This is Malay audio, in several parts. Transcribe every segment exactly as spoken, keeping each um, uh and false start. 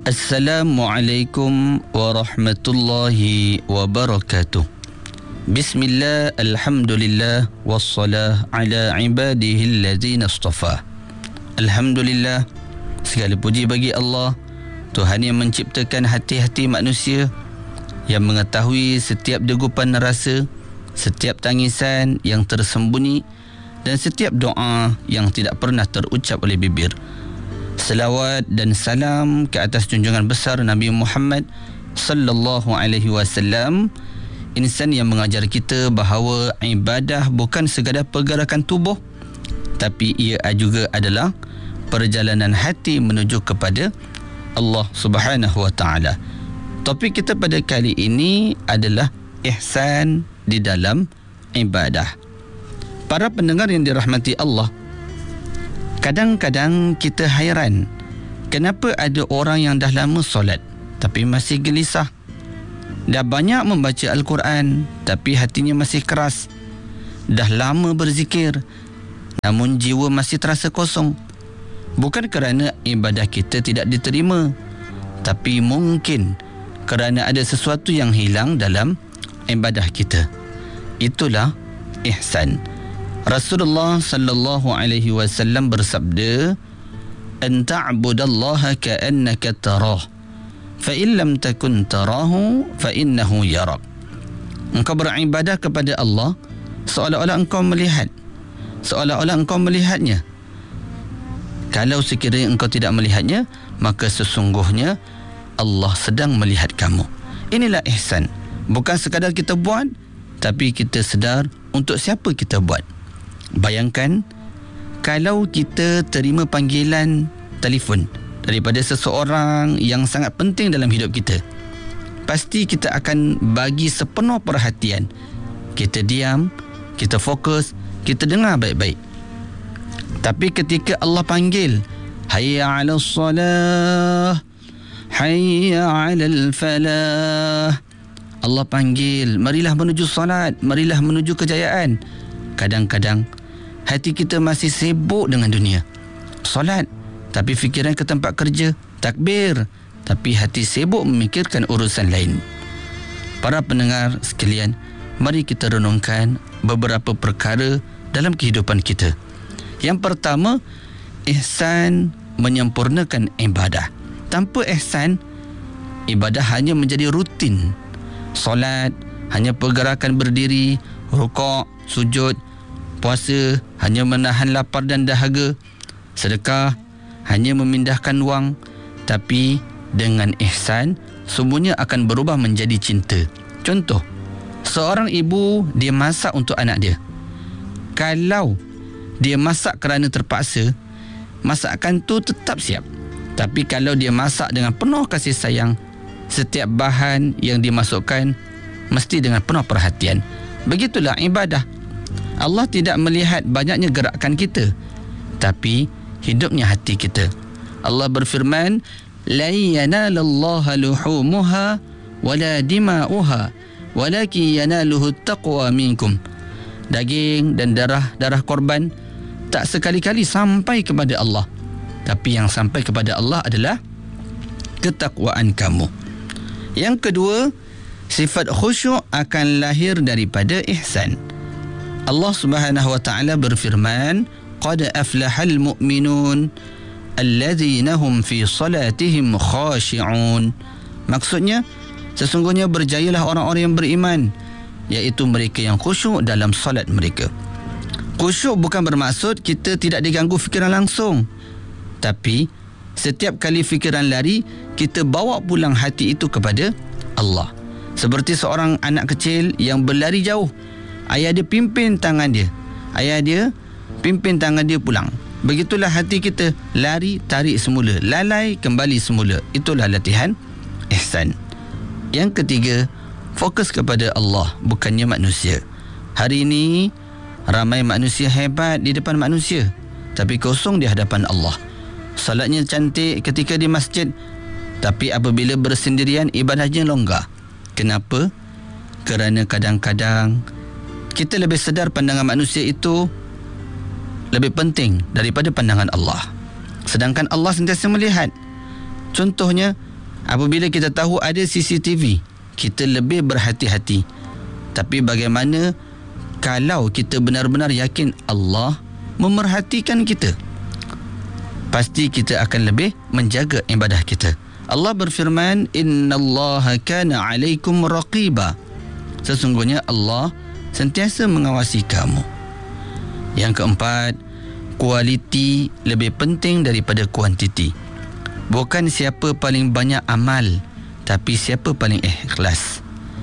Assalamualaikum warahmatullahi wabarakatuh. Bismillah, alhamdulillah, wassalah ala ibadihi allazina istafa. Alhamdulillah, segala puji bagi Allah, Tuhan yang menciptakan hati-hati manusia, yang mengetahui setiap degupan rasa, setiap tangisan yang tersembunyi dan setiap doa yang tidak pernah terucap oleh bibir. Selawat dan salam ke atas junjungan besar Nabi Muhammad sallallahu alaihi wasallam, insan yang mengajar kita bahawa ibadah bukan sekadar pergerakan tubuh, tapi ia juga adalah perjalanan hati menuju kepada Allah Subhanahu wa taala. Topik kita pada kali ini adalah ihsan di dalam ibadah. Para pendengar yang dirahmati Allah, kadang-kadang kita hairan kenapa ada orang yang dah lama solat tapi masih gelisah, dah banyak membaca Al-Quran tapi hatinya masih keras, dah lama berzikir namun jiwa masih terasa kosong. Bukan kerana ibadah kita tidak diterima, tapi mungkin kerana ada sesuatu yang hilang dalam ibadah kita. Itulah ihsan. Rasulullah sallallahu alaihi wasallam bersabda, "An ta'budallaha ka'annaka tarah, fa in lam takun tarahu fa innahu yarak." Engkau beribadah kepada Allah seolah-olah engkau melihat, seolah-olah engkau melihatnya. Kalau sekiranya engkau tidak melihatnya, maka sesungguhnya Allah sedang melihat kamu. Inilah ihsan. Bukan sekadar kita buat, tapi kita sedar untuk siapa kita buat. Bayangkan kalau kita terima panggilan telefon daripada seseorang yang sangat penting dalam hidup kita, pasti kita akan bagi sepenuh perhatian. Kita diam, kita fokus, kita dengar baik-baik. Tapi ketika Allah panggil, hayya 'alas salah, hayya 'alal falah, Allah panggil, marilah menuju salat, marilah menuju kejayaan. Kadang-kadang hati kita masih sibuk dengan dunia. Solat, tapi fikiran ke tempat kerja. Takbir, tapi hati sibuk memikirkan urusan lain. Para pendengar sekalian, mari kita renungkan beberapa perkara dalam kehidupan kita. Yang pertama, ihsan menyempurnakan ibadah. Tanpa ihsan, ibadah hanya menjadi rutin. Solat hanya pergerakan berdiri, rukuk, sujud. Puasa hanya menahan lapar dan dahaga. Sedekah hanya memindahkan wang. Tapi dengan ihsan, semuanya akan berubah menjadi cinta. Contoh, seorang ibu, dia masak untuk anak dia. Kalau dia masak kerana terpaksa, masakan tu tetap siap. Tapi kalau dia masak dengan penuh kasih sayang, setiap bahan yang dimasukkan mesti dengan penuh perhatian. Begitulah ibadah. Allah tidak melihat banyaknya gerakan kita, tapi hidupnya hati kita. Allah berfirman, "La yanalallaha luhumuha wala dima'uha, walakin yanaluhu taqwa minkum." Daging dan darah-darah korban tak sekali-kali sampai kepada Allah, tapi yang sampai kepada Allah adalah ketakwaan kamu. Yang kedua, sifat khusyuk akan lahir daripada ihsan. Allah Subhanahu wa taala berfirman, "Qad aflahal mu'minun alladzina hum fi salatihim khashi'un." Maksudnya, sesungguhnya berjayalah orang-orang yang beriman, iaitu mereka yang khusyuk dalam salat mereka. Khusyuk bukan bermaksud kita tidak diganggu fikiran langsung, tapi setiap kali fikiran lari, kita bawa pulang hati itu kepada Allah. Seperti seorang anak kecil yang berlari jauh, ayah dia pimpin tangan dia, ayah dia pimpin tangan dia pulang. Begitulah hati kita, lari, tarik semula, lalai, kembali semula. Itulah latihan ihsan. Yang ketiga, fokus kepada Allah, bukannya manusia. Hari ini ramai manusia hebat di depan manusia, tapi kosong di hadapan Allah. Salatnya cantik ketika di masjid, tapi apabila bersendirian ibadahnya longgar. Kenapa? Kerana kadang-kadang kita lebih sedar pandangan manusia itu lebih penting daripada pandangan Allah. Sedangkan Allah sentiasa melihat. Contohnya, Apabila kita tahu ada C C T V, kita lebih berhati-hati. Tapi bagaimana kalau kita benar-benar yakin Allah memerhatikan kita? Pasti kita akan lebih menjaga ibadah kita. Allah berfirman, innallaha kana alaikum raqiba. Sesungguhnya Allah sentiasa mengawasi kamu. Yang keempat, kualiti lebih penting daripada kuantiti. Bukan siapa paling banyak amal, tapi siapa paling ikhlas.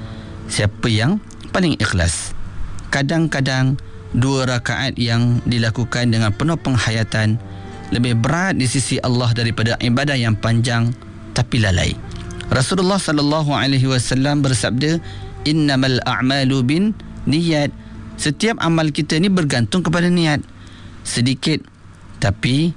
Siapa yang paling ikhlas. Kadang-kadang dua rakaat yang dilakukan dengan penuh penghayatan lebih berat di sisi Allah daripada ibadah yang panjang tapi lalai. Rasulullah sallallahu alaihi wasallam bersabda, innamal a'malu bin niyat. Setiap amal kita ni bergantung kepada niat. Sedikit tapi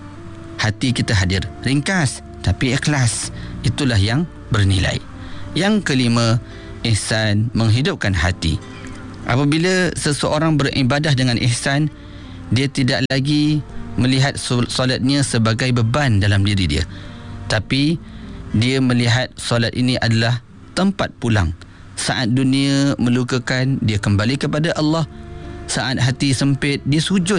hati kita hadir. Ringkas tapi ikhlas. Itulah yang bernilai. Yang kelima, ihsan, menghidupkan hati. Apabila seseorang beribadah dengan ihsan, dia tidak lagi melihat solatnya sebagai beban dalam diri dia, tapi dia melihat solat ini adalah tempat pulang. Saat dunia melukakan, dia kembali kepada Allah. Saat hati sempit, dia sujud.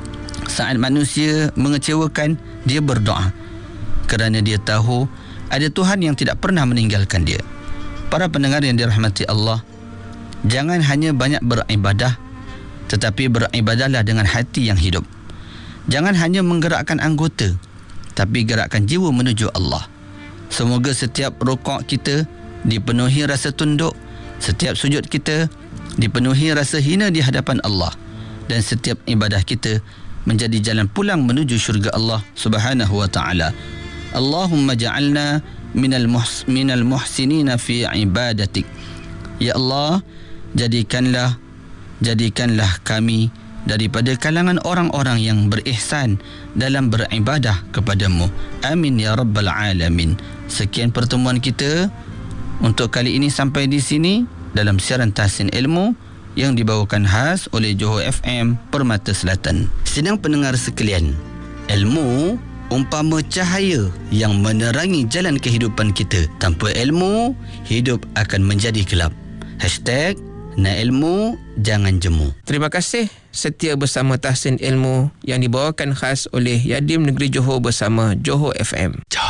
Saat manusia mengecewakan, dia berdoa. Kerana dia tahu ada Tuhan yang tidak pernah meninggalkan dia. Para pendengar yang dirahmati Allah, jangan hanya banyak beribadah, tetapi beribadahlah dengan hati yang hidup. Jangan hanya menggerakkan anggota, tapi gerakkan jiwa menuju Allah. Semoga setiap rukuk kita dipenuhi rasa tunduk, setiap sujud kita dipenuhi rasa hina di hadapan Allah, dan setiap ibadah kita menjadi jalan pulang menuju syurga Allah Subhanahu wa taala. Allahumma ja'alna minal muhs minal muhsinina fi ibadatik. Ya Allah, jadikanlah jadikanlah kami daripada kalangan orang-orang yang berihsan dalam beribadah kepadamu. Amin ya rabbal alamin. Sekian pertemuan kita untuk kali ini sampai di sini dalam siaran Tahsin Ilmu yang dibawakan khas oleh Johor F M Permata Selatan. Sidang pendengar sekalian, ilmu umpama cahaya yang menerangi jalan kehidupan kita. Tanpa ilmu, hidup akan menjadi gelap. Hashtag nak ilmu, jangan jemu. Terima kasih setia bersama Tahsin Ilmu yang dibawakan khas oleh Yadim Negeri Johor bersama Johor F M.